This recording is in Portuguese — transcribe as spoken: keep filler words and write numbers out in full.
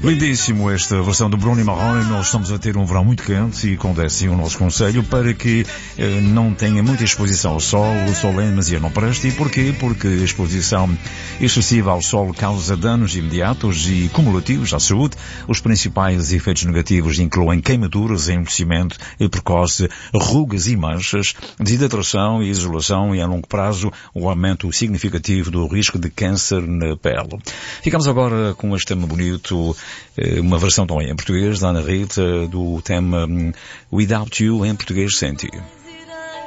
Lindíssimo esta versão do Bruno Marrone. Nós estamos a ter um verão muito quente e com assim o nosso conselho para que eh, não tenha muita exposição ao sol. O sol é demasiado não presta. E porquê? Porque a exposição excessiva ao sol causa danos imediatos e cumulativos à saúde. Os principais efeitos negativos incluem queimaduras, envelhecimento precoce, rugas e manchas, desidratação e isolação e a longo prazo o aumento significativo do risco de câncer na pele. Ficamos agora com este tema bonito, uma versão também em português da Ana Rita do tema Without You em português sem ti.